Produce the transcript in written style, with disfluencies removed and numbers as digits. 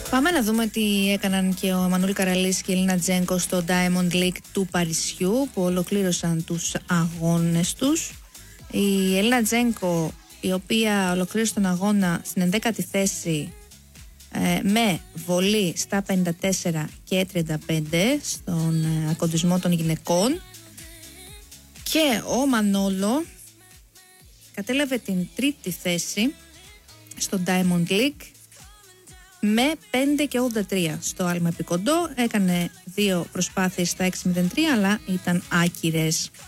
Πάμε να δούμε τι έκαναν και ο Εμμανουήλ Καραλής και η Ελίνα Τζένκο στο Diamond League του Παρισιού, που ολοκλήρωσαν τους αγώνες τους. Η Ελίνα Τζένκο, η οποία ολοκλήρωσε τον αγώνα στην 11η θέση με βολή στα 54 και 35 στον ακοντισμό των γυναικών, και ο Μανόλο κατέλαβε την 3η θέση στο Diamond League με 5 και 83 στο άλμα επί κοντό. Έκανε 2 προσπάθειες στα 6.03, αλλά ήταν άκυρες.